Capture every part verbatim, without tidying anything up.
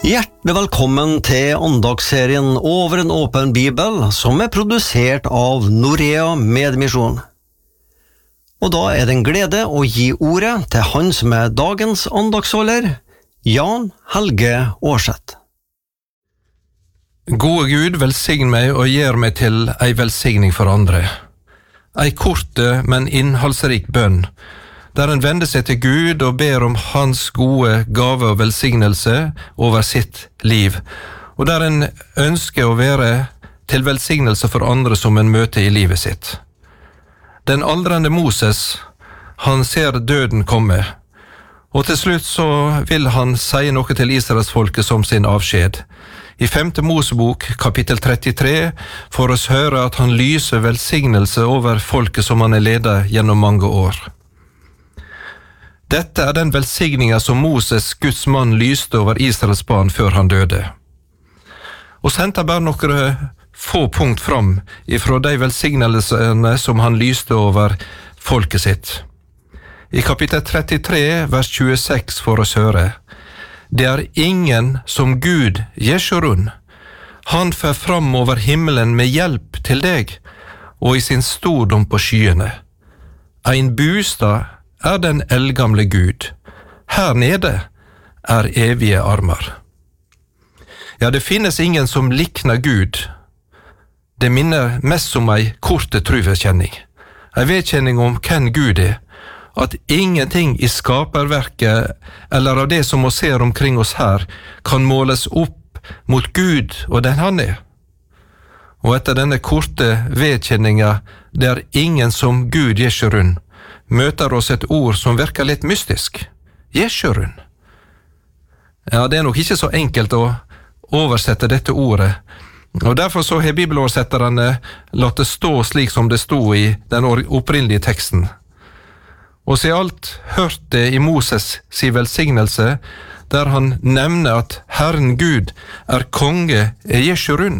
Hjertelig velkommen til andagsserien Over en åpen bibel, som er produsert av Norea Medmisjon. Og da er det en glede å gi ordet til han som er dagens andagsholder, Jan Helge Aarseth. Gode Gud, velsign meg og gjør meg til ei velsigning for andre. Ei korte, men innholdsrik bønn, der en vender seg til Gud og ber om hans gode gave og velsignelse over sitt liv, og der en ønsker å være til velsignelse for andre som en møter i livet sitt. Den aldrende Moses, han ser døden komme, og til slutt så vil han si noe til Israelsfolket som sin avskjed. I femte Mosebok, kapittel trettitre, får oss høre at han lyser velsignelse over folket som han er ledet gjennom mange år. Dette er den velsigninga som Moses, Guds mann, lyste over Israels barn før han døde. Og så henter bare noen få punkt fram ifra de velsignelsene som han lyste over folket sitt. I kapittel trettitre, vers tjueseks, får oss høre: Det er ingen som Gud, Jeshurun. Han fer fram over himmelen med hjelp til deg, og i sin stordom på skyene. Ein bostad er den eldgamle Gud. Her nede er evige armer. Ja, det finnes ingen som likner Gud. Det minner mest om ei korte truvekjenning. Ei vedkjenning om hvem Gud er, at ingenting i skaperverket eller av det som vi ser omkring oss her kan måles opp mot Gud og den han er. Og etter denne korte vedkjenninga, det er ingen som Gud, Jeshurun, møter oss et ord som virker litt mystisk. Jeshurun. Ja, det er nok ikke så enkelt å oversette dette ordet, og derfor så har bibeloversetterne latt det stå slik som det sto i den opprinnelige teksten. Og så alt hørt det i Moses si velsignelse, der han nevner at Herren Gud er konge i Jeshurun.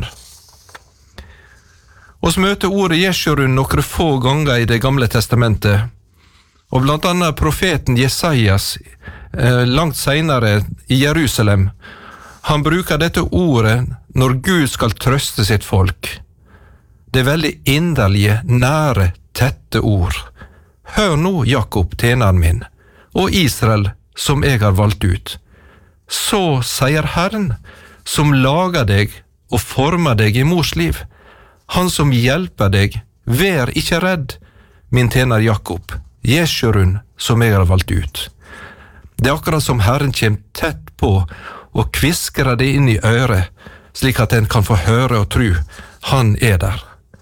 Og så møter ordet Jeshurun noen få ganger i det gamle testamentet, og blant annet profeten Jesajas eh, langt senere i Jerusalem. Han bruker dette ordet når Gud skal trøste sitt folk. Det er veldig inderlige, nære, tette ord. Hør nå, Jakob, tjeneren min, og Israel, som jeg har valgt ut. Så sier Herren, som lager deg og former deg i mors liv. Han som hjelper deg, vær ikke redd, min tjener Jakob, Jeshurun, som jeg har valgt ut. Det er akkurat som Herren kommer tett på og kviskrer det inn i øret, slik at en kan få høre og tro. Han er der.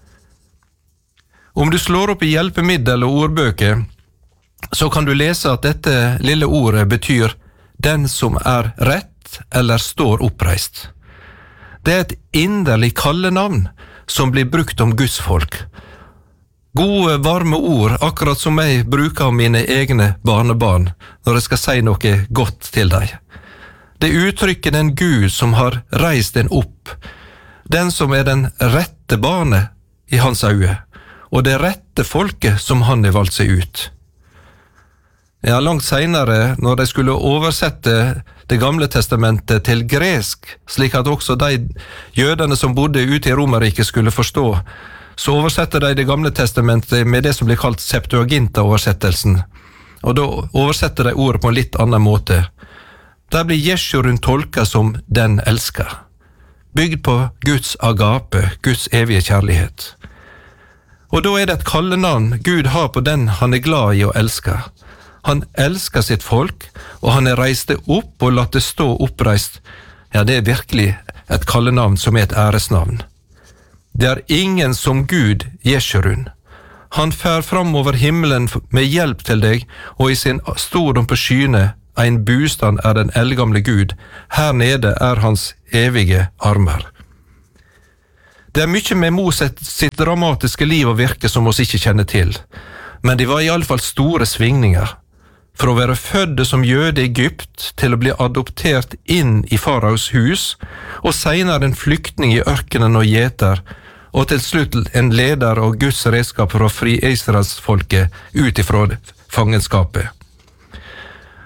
Om du slår opp i hjelpemiddel og ordbøker, så kan du lese at dette lille ordet betyr den som er rett eller står oppreist. Det er et inderlig kallenavn som blir brukt om Guds folk. Gode, varme ord, akkurat som jeg bruker om mine egne barnebarn når jeg skal si noe godt til dem. Det uttrykker den Gud som har reist den opp, den som er den rette barnet i hans øye, og det rette folket som han har valgt seg ut. Ja, langt senere, når de skulle oversette det gamle testamentet til gresk, slik at også de jødene som bodde ute i Romerriket skulle forstå, så oversetter de det gamle testamentet med det som blir kalt Septuaginta-oversettelsen, og da oversetter de ordet på en litt annen måte. Der blir Jeshurun tolket som den elsker, bygd på Guds agape, Guds evige kjærlighet. Og da er det et kallenavn Gud har på den han er glad i og elsker. Han elsker sitt folk, og han er reist det opp og latt det stå oppreist. Ja, det er virkelig et kallenavn som er et æresnavn. Det er ingen som Gud, Jeshurun. Han fer fram over himmelen med hjelp til deg, og i sin stordom på skyene, ein bostad er den eldgamle Gud. Her nede er hans evige armer. Det er mye med Moses sitt dramatiske liv og virke som oss ikke kjenner til, men det var i alle fall store svingninger. Fra å være fødde som jøde i Egypt til å bli adoptert inn i faraos hus, og senere en flyktning i ørkenen og gjeter, og til slutt en leder og Guds redskap for å fri Israelsfolket ut ifra fangenskapet.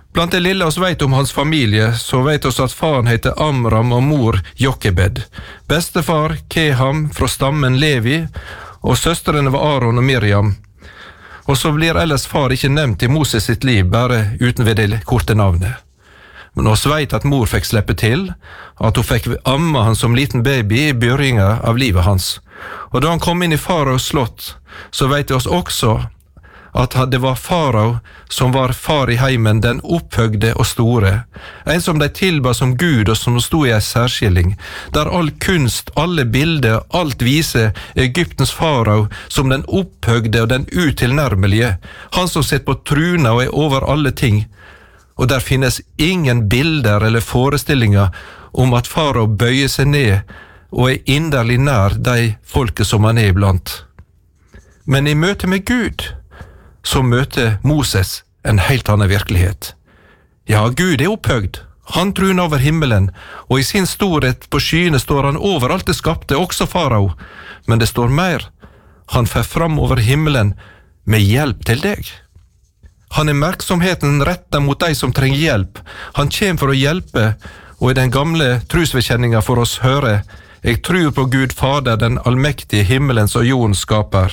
Blant det lille oss vet om hans familie, så vet oss at faren heter Amram og mor Jokkebed. Bestefar Keham fra stammen Levi, og søstrene var Aron og Miriam. Og så blir ellers far ikke nevnt i Moses sitt liv, bare uten ved det korte navnet. Men oss vet at mor fikk slippe til, at hun fikk amme han som liten baby i begynnelsen av livet hans. Og da han kom inn i faraos slott, så vet vi oss også at det var farao som var far i heimen, den opphøgde og store, en som de tilba som Gud og som stod i en særskilling, der all kunst, alle bilder, alt viser Egyptens farao som den opphøgde og den utilnærmelige, han som sitter på truna og er over alle ting, og der finnes ingen bilder eller forestillinger om at farao bøyer seg ned og er inderlig nær de folket som han er iblant. Men i møte med Gud, så møter Moses en helt annen virkelighet. Ja, Gud er opphøgd. Han truner over himmelen, og i sin storhet på skyene står han over alt det skapte, også farao. Men det står mer. Han fer fram over himmelen med hjelp til deg. Han er merksomheten rettet mot de som trenger hjelp. Han kommer for å hjelpe, og i den gamle trosbekjenninga for oss høre: Jeg tror på Gud Fader, den allmektige himmelens og jordens skaper.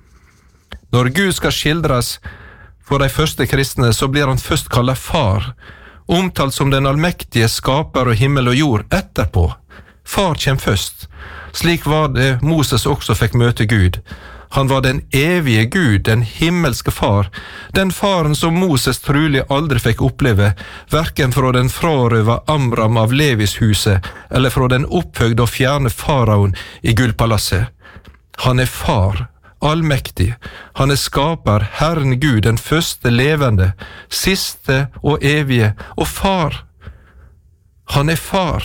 Når Gud skal skildres for de første kristne, så blir han først kallet far, omtalt som den allmektige skaper og himmel og jord etterpå. Far kommer først. Slik var det Moses også fikk møte Gud. Han var den evige Gud, den himmelske far, den faren som Moses trolig aldri fikk oppleve, hverken fra den frarøva Amram av Levis huset, eller fra den opphøgde og fjerne faraoen i gullpalasset. Han er far, allmektig. Han er skaper, Herren Gud, den første levende, siste og evige, og far. Han er far.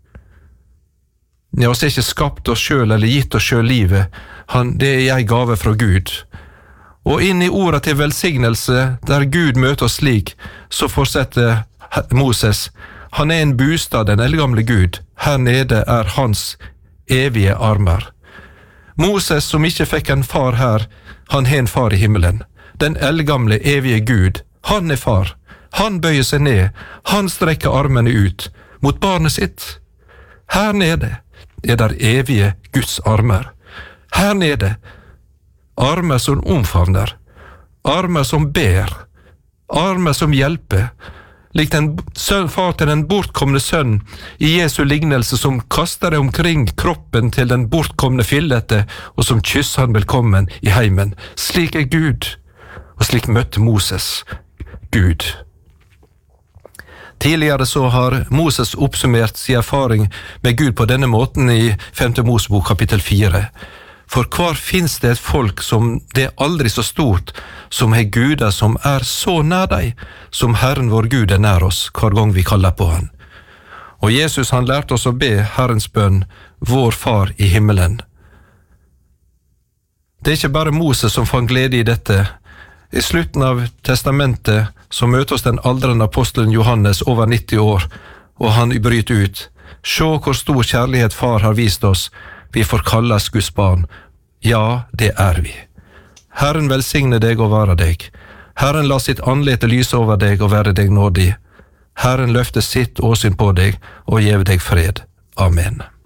Ja, oss er ikke skapt oss selv eller gitt oss selv livet. Han, det er en gave fra Gud. Og inn i ordet til velsignelse, der Gud møter oss slik, så fortsetter Moses: Han er en bostad, den eldgamle Gud. Her nede er hans evige armer. Moses, som ikke fikk en far her, han har en far i himmelen. Den eldgamle, evige Gud, han er far. Han bøyer seg ned, han strekker armene ut mot barnet sitt. Her nede er der evige Guds armer. Her nede, armer som omfavner, armer som ber, armer som hjelper, likt en sønn, far til den bortkomne sønn i Jesu lignelse, som kaster det omkring kroppen til den bortkomne fillete, og som kysser han velkommen i heimen. Slik er Gud, og slik møtte Moses Gud. Tidligere så har Moses oppsummert sin erfaring med Gud på denne måten i femte Mosebok kapittel fire. For hvar finnes det et folk som det er aldri så stort, som har guder som er så nær deg, som Herren vår Gud er nær oss hver gang vi kaller på han. Og Jesus, han lærte oss å be Herrens bønn, vår Far i himmelen. Det er ikke bare Moses som fant glede i dette. I slutten av testamentet så møter oss den aldrende apostelen Johannes over nitti år, og han bryter ut: «Se hvor stor kjærlighet Far har vist oss, vi får kalles Guds barn. Ja, det er vi. Herren velsigne deg og vare deg. Herren la sitt anlete lyse over deg og være deg nådig. Herren løfte sitt åsyn på deg og gjeve deg fred. Amen.»